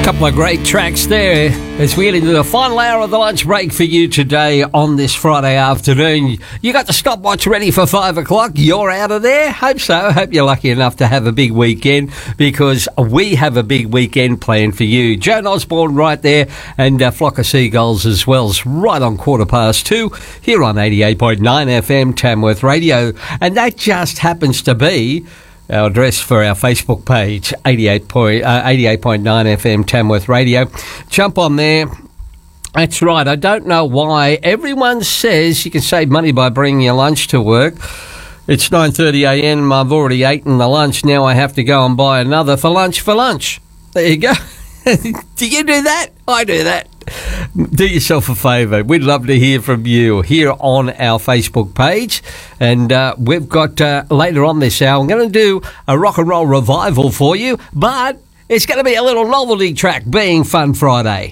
Couple of great tracks there as we get into the final hour of the lunch break for you today on this Friday afternoon. You got the stopwatch ready for 5 o'clock. You're out of there? Hope so. Hope you're lucky enough to have a big weekend, because we have a big weekend planned for you. Joan Osborne right there, and a flock of seagulls as well. It's right on 2:15 here on 88.9 FM Tamworth Radio. And that just happens to be our address for our Facebook page, 88.9 FM Tamworth Radio. Jump on there. That's right. I don't know why everyone says you can save money by bringing your lunch to work. It's 9:30 a.m. I've already eaten the lunch. Now I have to go and buy another for lunch. There you go. Do you do that? I do that. Do yourself a favour. We'd love to hear from you here on our Facebook page. And we've got, later on this hour, I'm going to do a rock and roll revival for you, but it's going to be a little novelty track, being Fun Friday.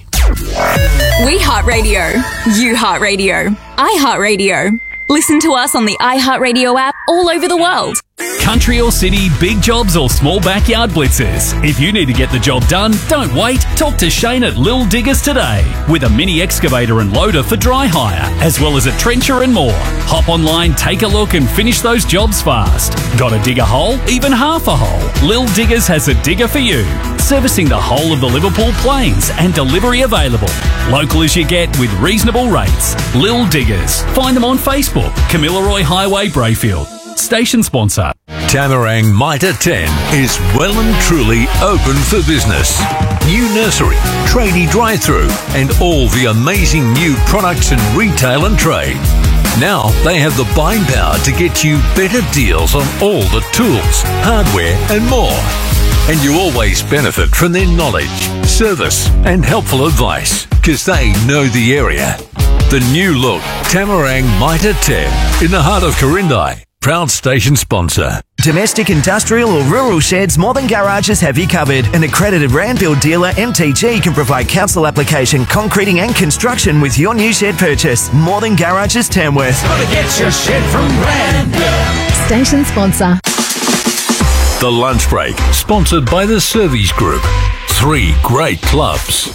We Heart Radio. You Heart Radio. I Heart Radio. Listen to us on the iHeartRadio app all over the world. Country or city, big jobs or small backyard blitzers. If you need to get the job done, don't wait. Talk to Shane at Lil Diggers today. With a mini excavator and loader for dry hire, as well as a trencher and more. Hop online, take a look and finish those jobs fast. Got to dig a hole? Even half a hole? Lil Diggers has a digger for you. Servicing the whole of the Liverpool Plains and delivery available. Local as you get with reasonable rates. Lil Diggers. Find them on Facebook. Kamilaroi Highway, Brayfield. Station sponsor. Tamarang Mitre 10 is well and truly open for business. New nursery, tradie drive-through, and all the amazing new products in retail and trade. Now they have the buying power to get you better deals on all the tools, hardware and more. And you always benefit from their knowledge, service and helpful advice, because they know the area. The new look Tamarang Mitre 10 in the heart of Corindai. Proud station sponsor. Domestic, industrial or rural sheds, More Than Garages have you covered. An accredited Randbuild dealer, MTG, can provide council application, concreting and construction with your new shed purchase. More Than Garages Tamworth. Gotta get your shed from Randbuild. Station sponsor. The Lunch Break, sponsored by the Servies Group. 3 great clubs.